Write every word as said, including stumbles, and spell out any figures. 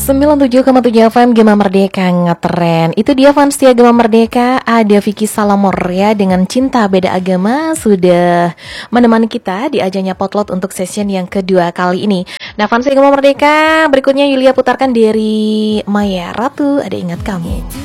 sembilan puluh tujuh koma tujuh F M Gema Merdeka ngetren. Itu dia fans setia Gema Merdeka. Ada Vicky Salamor ya, dengan Cinta Beda Agama sudah menemani kita di ajangnya Potlot untuk session yang kedua kali ini. Nah fans setia Gema Merdeka, berikutnya Yulia putarkan dari Maya Ratu, Ada Ingat Kamu.